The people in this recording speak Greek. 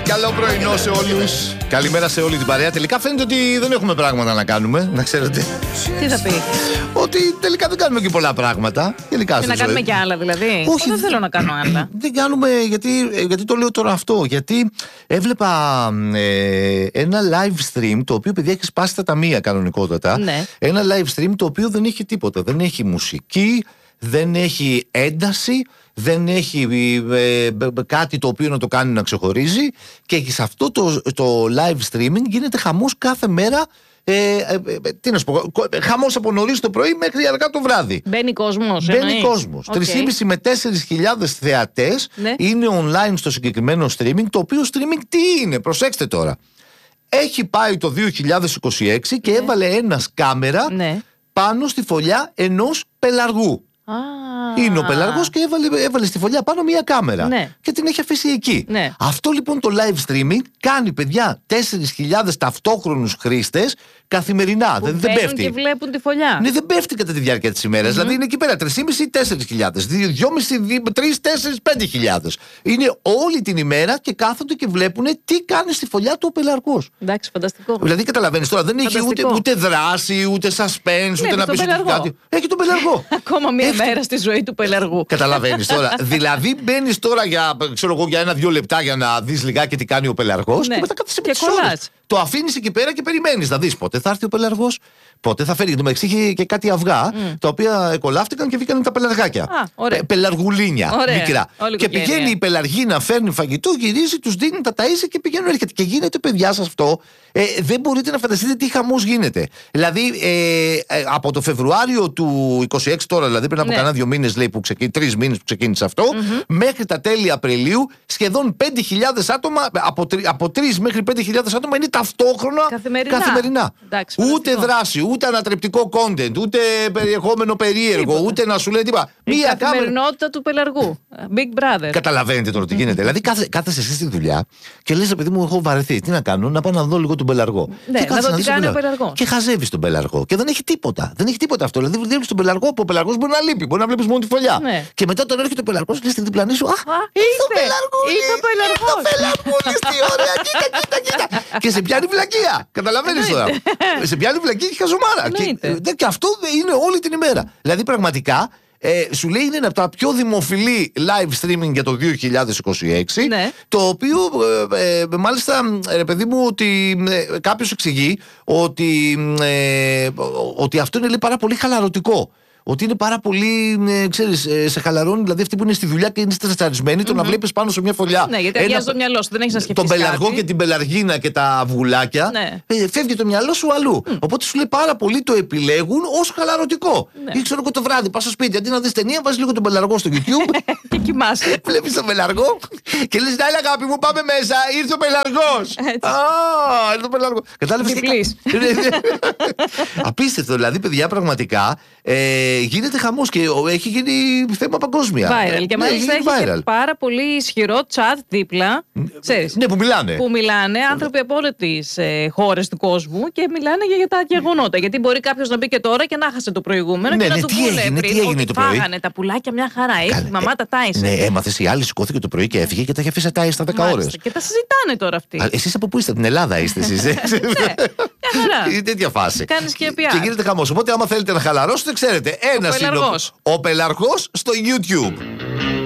Καλό πρωινό σε όλους. Καλημέρα σε όλη την παρέα. Τελικά φαίνεται ότι δεν έχουμε πράγματα να κάνουμε. Να ξέρετε. Τι θα πει? Ότι τελικά δεν κάνουμε και πολλά πράγματα. Γενικά και να κάνουμε κι άλλα δηλαδή. Όχι, δεν θέλω να κάνω άλλα. Δεν κάνουμε, γιατί το λέω τώρα αυτό. Γιατί έβλεπα ένα live stream, το οποίο, παιδιά, έχει σπάσει τα ταμεία κανονικότατα. Ναι. Ένα live stream το οποίο δεν έχει τίποτα. Δεν έχει μουσική, δεν έχει ένταση, δεν έχει κάτι το οποίο να το κάνει να ξεχωρίζει. Και σε αυτό το live streaming γίνεται χαμός κάθε μέρα. Τι να σου πω, χαμός από νωρίς το πρωί μέχρι αργά το βράδυ. Μπαίνει κόσμος. Μπαίνει κόσμος. 3.500 με 4.000 θεατές, ναι, είναι online στο συγκεκριμένο streaming. Το οποίο streaming τι είναι, προσέξτε τώρα. Έχει πάει το 2026 και ναι, έβαλε ένας κάμερα, ναι, πάνω στη φωλιά ενός πελαργού. Είναι ο πελαργός και έβαλε στη φωλιά πάνω μία κάμερα, ναι, και την έχει αφήσει εκεί, ναι. Αυτό λοιπόν το live streaming κάνει, παιδιά, 4.000 ταυτόχρονους χρήστες καθημερινά. Δεν πέφτει. Και βλέπουν τη φωλιά. Ναι, δεν πέφτει κατά τη διάρκεια της ημέρας. Δηλαδή είναι εκεί πέρα 3.500-4.000, 2.500-3.000-4.000-5.000. Είναι όλη την ημέρα και κάθονται και βλέπουν τι κάνει στη φωλιά του ο πελαργός. Εντάξει, φανταστικό. Δηλαδή καταλαβαίνεις τώρα, δεν έχει ούτε δράση, ούτε suspense, ούτε να πει κάτι. Έχει τον πελαργό. Ακόμα μία μέρα στη ζωή του πελαργού. Καταλαβαίνεις τώρα. Δηλαδή μπαίνεις τώρα για 1-2 λεπτά για να δεις λιγάκι τι κάνει ο πελαργός, ναι, και μετά κάθεσαι με τις ώρες. Το αφήνεις εκεί πέρα και περιμένεις να δεις πότε θα έρθει ο πελαργός, πότε θα φέρει. Το είχε και κάτι αυγά, τα οποία κολλάφτηκαν και βγήκαν τα πελαργάκια. Πελαργουλίνια μικρά. Και πηγαίνει η πελαργή να φέρνει φαγητό, γυρίζει, τους δίνει, τα ταΐζει και πηγαίνουν, έρχεται. Και γίνεται, παιδιά, σας αυτό. Δεν μπορείτε να φανταστείτε τι χαμός γίνεται. Δηλαδή από το Φεβρουάριο του 26 τώρα, δηλαδή πριν από κανένα 2 μήνες, λέει, 3 μήνες που ξεκίνησε αυτό, μέχρι τα τέλη Απριλίου, σχεδόν 5.000 άτομα, από 3 μέχρι 5.000 άτομα είναι ταυτόχρονα καθημερινά. Εντάξει, ούτε δράση, ούτε ανατρεπτικό content, ούτε περιεχόμενο περίεργο, ούτε να σου λέει τίποτα. Η καθημερινότητα του πελαργού. Big Brother. Καταλαβαίνετε τώρα τι γίνεται. Δηλαδή κάθεσαι εσύ στη δουλειά και λες, παιδί μου, έχω βαρεθεί. Τι να κάνω, να πάω να δω λίγο τον πελαργό. Ναι, να δω τι κάνει ο πελαργό. Και χαζεύεις τον πελαργό. Και δεν έχει τίποτα. Δεν έχει τίποτα αυτό. Δηλαδή βλέπεις τον πελαργό, που ο πελαργός μπορεί να λείπει. Μπορεί να βλέπεις μόνο τη φωλιά. Ναι. Και μετά τον έρχεται ο πελαργός, λες στην διπλανή σου, ήρθε ο πελαργούλης, τι ωραία, κοίτα. Και σε πιάνει βλακεία. Καταλαβαίνεις τώρα. Σε πιάνει βλακεία και χαζομάρα. Και αυτό είναι όλη την ημέρα. Δηλαδή πραγματικά. Σου λέει είναι ένα από τα πιο δημοφιλή live streaming για το 2026, ναι, το οποίο μάλιστα, ρε παιδί μου, ότι κάποιος εξηγεί ότι αυτό είναι, λέει, πάρα πολύ χαλαρωτικό. Ότι είναι πάρα πολύ, ξέρεις, σε χαλαρώνει, δηλαδή αυτοί που είναι στη δουλειά και είναι στρεσαρισμένοι, το να βλέπεις πάνω σε μια φωλιά. Ναι, γιατί αγιάζει το μυαλό σου, δεν έχεις να σκεφτείς τον πελαργό και την πελαργίνα και τα αυγουλάκια, ναι, φεύγει το μυαλό σου αλλού. Οπότε σου λέει πάρα πολύ το επιλέγουν ως χαλαρωτικό. Ναι. Ή ξέρω εγώ το βράδυ, πας στο σπίτι, αντί να δεις ταινία, βάζεις λίγο τον πελαργό στο YouTube. Και κοιμάσαι. Βλέπεις τον πελαργό και λες, έλα αγάπη μου, πάμε μέσα, ήρθε ο πελαργός. Ήρθε ο πελαργός. Κατάλαβες. Απίστευτο, δηλαδή, παιδιά, πραγματικά. Γίνεται χαμός και έχει γίνει θέμα παγκόσμια. Viral. Και μάλιστα έχει και πάρα πολύ ισχυρό chat δίπλα. Ξέρεις, ναι, που μιλάνε. Άνθρωποι από όλες τις χώρες του κόσμου και μιλάνε για τα γεγονότα. Γιατί μπορεί κάποιος να μπει και τώρα και να χάσε το προηγούμενο, και να του πούνε πριν ότι φάγανε τα πουλάκια μια χαρά. Η μαμά τα τάισε. Ναι, έμαθες, η άλλη σηκώθηκε το πρωί και έφυγε και τα είχε αφήσει τάισε στα 10 ώρες. Και τα συζητάνε τώρα αυτοί. Εσείς από πού είστε, την Ελλάδα είστε εσείς? Ναι, μια χαρά. Είναι τέτοια φάση. Κάνεις και PR. Και γίνεται χαμός. Οπότε, άμα θέλετε να χαλαρώσετε, ξέρετε. Ένας είναι ο πελαργός στο YouTube.